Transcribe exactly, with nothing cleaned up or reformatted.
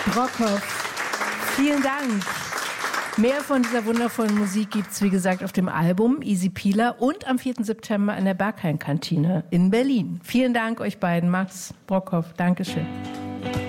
Brockhoff, vielen Dank. Mehr von dieser wundervollen Musik gibt es, wie gesagt, auf dem Album Easy Peeler und am vierten September in der Berghain-Kantine in Berlin. Vielen Dank euch beiden. Max Brockhoff, Dankeschön.